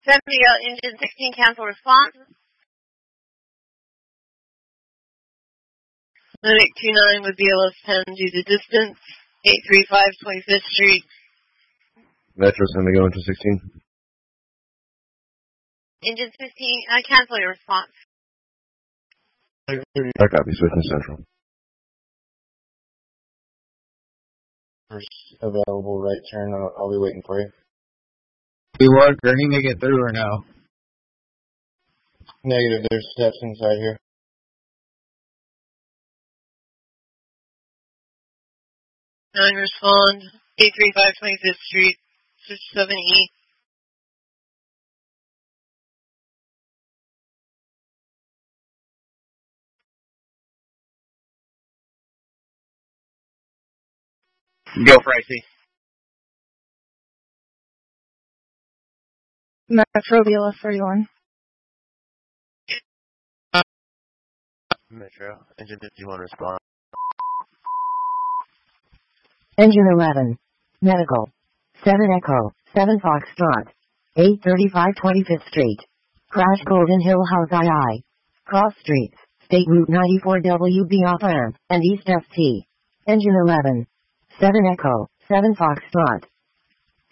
San Miguel, engine 16, cancel response. Medic 29 with BLS 10 due to distance. 835 25th Street. Metro San Miguel, engine 16. Engine 16, cancel your response. I copy, switching Central. First available right turn, I'll be waiting for you. We work, or he may get through or no? Negative, there's steps inside here. Nine respond. 835 25th Street. Switch 7E. Go for IC. Metro BLS 31. Metro, engine 51 respond. Engine 11. Medical. 7 Echo, 7 Foxtrot. 835 25th Street. Crash Golden Hill House II. Cross Streets, State Route 94 WB off ramp, and East FT. Engine 11. 7 Echo, 7 Foxtrot.